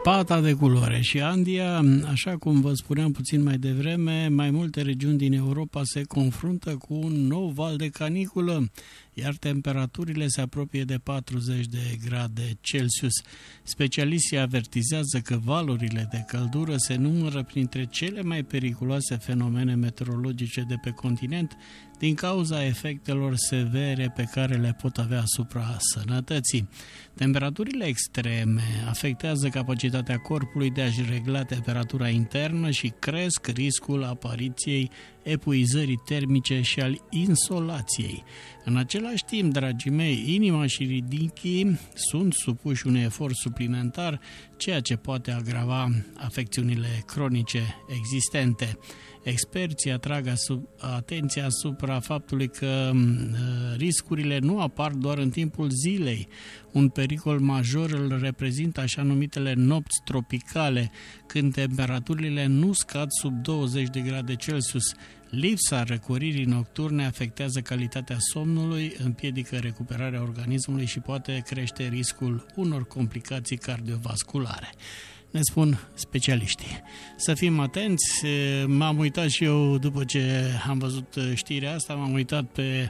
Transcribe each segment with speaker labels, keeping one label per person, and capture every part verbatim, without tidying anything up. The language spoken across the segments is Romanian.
Speaker 1: Pata de culoare. Și Andia, așa cum vă spuneam puțin mai devreme, mai multe regiuni din Europa se confruntă cu un nou val de caniculă, iar temperaturile se apropie de patruzeci de grade Celsius. Specialiștii avertizează că valurile de căldură se numără printre cele mai periculoase fenomene meteorologice de pe continent, din cauza efectelor severe pe care le pot avea asupra sănătății. Temperaturile extreme afectează capacitatea corpului de a-și regla temperatura internă și cresc riscul apariției epuizării termice și al insolației. În același timp, dragii mei, inima și ridichii sunt supuși unui efort suplimentar, ceea ce poate agrava afecțiunile cronice existente. Experții atrag atenția asupra faptului că riscurile nu apar doar în timpul zilei. Un pericol major îl reprezintă așa numitele nopți tropicale, când temperaturile nu scad sub douăzeci de grade Celsius. Lipsa răcoririi nocturne afectează calitatea somnului, împiedică recuperarea organismului și poate crește riscul unor complicații cardiovasculare. Ne spun specialiștii. Să fim atenți, m-am uitat și eu după ce am văzut știrea asta, m-am uitat pe,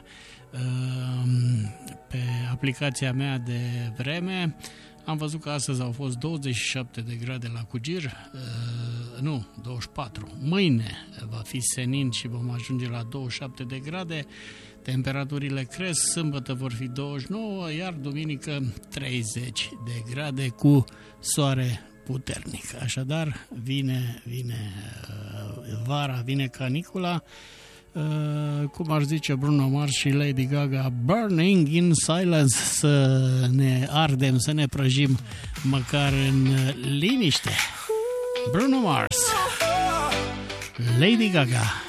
Speaker 1: pe aplicația mea de vreme, am văzut că astăzi au fost douăzeci și șapte de grade la Cugir, nu, douăzeci și patru. Mâine va fi senin și vom ajunge la douăzeci și șapte de grade, temperaturile cresc, sâmbătă vor fi douăzeci și nouă, iar duminică treizeci de grade cu soare puternic. Așadar, vine, vine uh, vara, vine canicula, uh, cum ar zice Bruno Mars și Lady Gaga, burning in silence, să ne ardem, să ne prăjim măcar în liniște. Bruno Mars, Lady Gaga.